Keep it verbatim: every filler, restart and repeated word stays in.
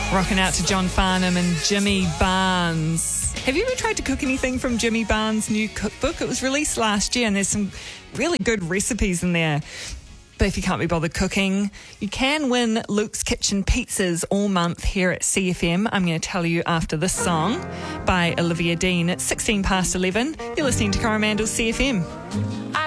Rocking out to John Farnham and Jimmy Barnes. Have you ever tried to cook anything from Jimmy Barnes' new cookbook? It was released last year and there's some really good recipes in there. But if you can't be bothered cooking, you can win Luke's Kitchen pizzas all month here at C F M. I'm going to tell you after this song by Olivia Dean. It's sixteen past eleven. You're listening to Coromandel C F M. I